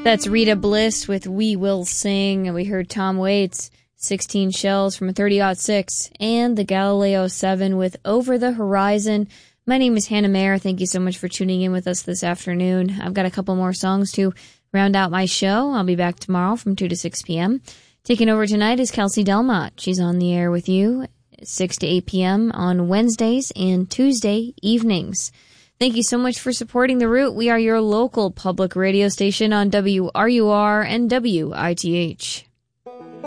That's Rita Bliss with We Will Sing, and we heard Tom Waits, 16 Shells from a 30-06, and the Galileo 7 with Over the Horizon. My name is Hannah Mayer. Thank you so much for tuning in with us this afternoon. I've got a couple more songs to round out my show. I'll be back tomorrow from 2 to 6 p.m. Taking over tonight is Kelsey Delmott. She's on the air with you 6 to 8 p.m. on Wednesdays and Tuesday evenings. Thank you so much for supporting The Root. We are your local public radio station on WRUR and WITH.